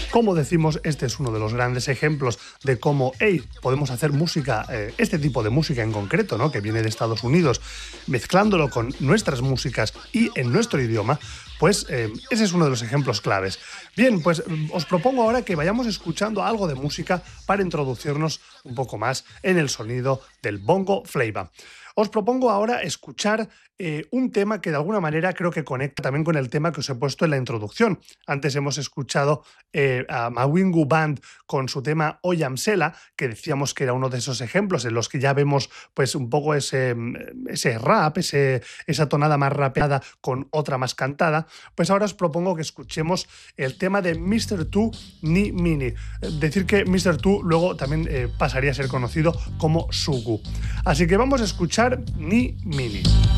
Como decimos, este es uno de los grandes ejemplos de cómo podemos hacer música, este tipo de música en concreto, ¿no?, que viene de Estados Unidos, mezclándolo con nuestras músicas y en nuestro idioma. Pues ese es uno de los ejemplos claves. Bien, pues os propongo ahora que vayamos escuchando algo de música para introducirnos un poco más en el sonido del bongo flava. Os propongo ahora escuchar un tema que de alguna manera creo que conecta también con el tema que os he puesto en la introducción. Antes hemos escuchado a Mawingu Band con su tema Oyamsela, que decíamos que era uno de esos ejemplos en los que ya vemos pues un poco ese rap, esa tonada más rapeada con otra más cantada. Pues ahora os propongo que escuchemos el tema de Mr. Two Ni Mini. Decir que Mr. Two luego también pasaría a ser conocido como Sugu. Así que vamos a escuchar Ni Mini.